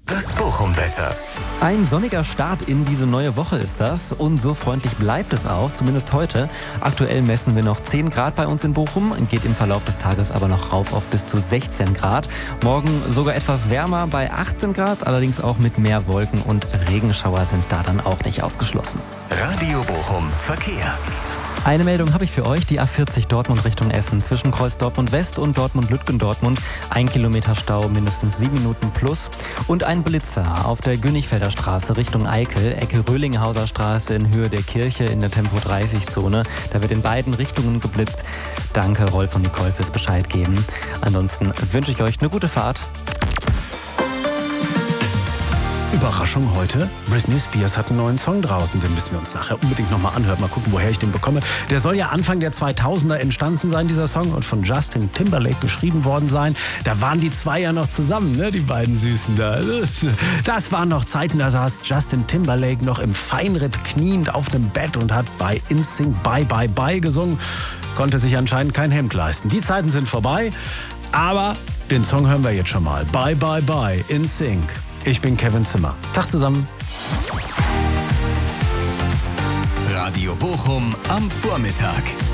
Das Bochum-Wetter. Ein sonniger Start in diese neue Woche ist das und so freundlich bleibt es auch, zumindest heute. Aktuell messen wir noch 10 Grad bei uns in Bochum, geht im Verlauf des Tages aber noch rauf auf bis zu 16 Grad. Morgen sogar etwas wärmer bei 18 Grad, allerdings auch mit mehr Wolken und Regenschauer sind da dann auch nicht ausgeschlossen. Radio Bochum Verkehr. Eine Meldung habe ich für euch, die A40 Dortmund Richtung Essen. Zwischen Kreuz Dortmund West und Dortmund-Lütgendortmund 1 Kilometer Stau, mindestens 7 Minuten plus. Und ein Blitzer auf der Günnichfelder Straße Richtung Eickel, Ecke Röhlinghauser Straße in Höhe der Kirche in der Tempo-30-Zone. Da wird in beiden Richtungen geblitzt. Danke Rolf und Nicole fürs Bescheid geben. Ansonsten wünsche ich euch eine gute Fahrt. Überraschung heute, Britney Spears hat einen neuen Song draußen, den müssen wir uns nachher unbedingt nochmal anhören, mal gucken, woher ich den bekomme. Der soll ja Anfang der 2000er entstanden sein, dieser Song, und von Justin Timberlake geschrieben worden sein. Da waren die zwei ja noch zusammen, ne, die beiden Süßen da. Das waren noch Zeiten, da saß Justin Timberlake noch im Feinripp kniend auf einem Bett und hat bei NSYNC Bye Bye Bye gesungen, konnte sich anscheinend kein Hemd leisten. Die Zeiten sind vorbei, aber den Song hören wir jetzt schon mal. Bye Bye Bye, NSYNC. Ich bin Kevin Zimmer. Tag zusammen. Radio Bochum am Vormittag.